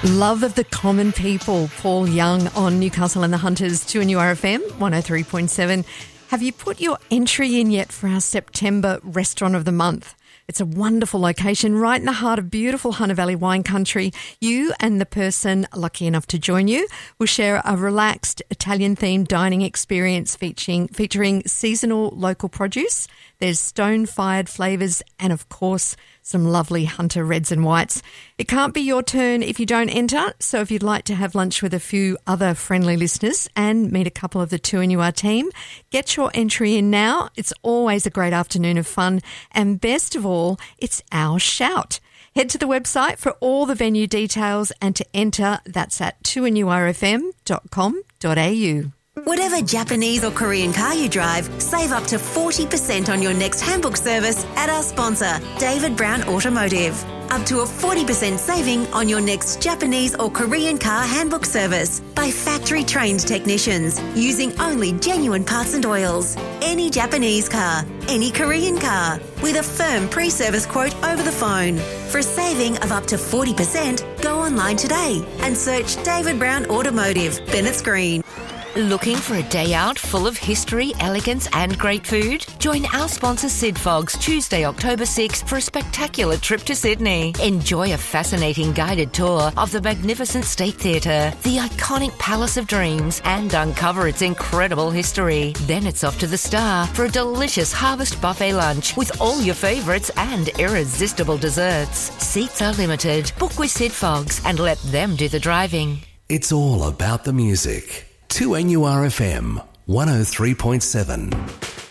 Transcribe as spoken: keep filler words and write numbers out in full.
Love of the Common People, Paul Young on Newcastle and the Hunters, two N U R F M, one oh three point seven. Have you put your entry in yet for our September Restaurant of the Month? It's a wonderful location right in the heart of beautiful Hunter Valley wine country. You and the person lucky enough to join you will share a relaxed Italian-themed dining experience featuring, featuring seasonal local produce. There's stone-fired flavours and, of course, some lovely Hunter reds and whites. It can't be your turn if you don't enter, so if you'd like to have lunch with a few other friendly listeners and meet a couple of the two N U R team, get your entry in now. It's always a great afternoon of fun, and best of all, it's our shout. Head to the website for all the venue details and to enter, that's at two N U R F M dot com dot A U. Whatever Japanese or Korean car you drive, save up to forty percent on your next handbook service at our sponsor, David Brown Automotive. Up to a forty percent saving on your next Japanese or Korean car handbook service by factory-trained technicians using only genuine parts and oils. Any Japanese car, any Korean car, with a firm pre-service quote over the phone. For a saving of up to forty percent, go online today and search David Brown Automotive, Bennett's Green. Looking for a day out full of history, elegance and great food? Join our sponsor Sid Fogs Tuesday, October sixth for a spectacular trip to Sydney. Enjoy a fascinating guided tour of the magnificent State Theatre, the iconic Palace of Dreams, and uncover its incredible history. Then it's off to the Star for a delicious harvest buffet lunch with all your favourites and irresistible desserts. Seats are limited. Book with Sid Fogs and let them do the driving. It's all about the music. two N U R F M, one oh three point seven.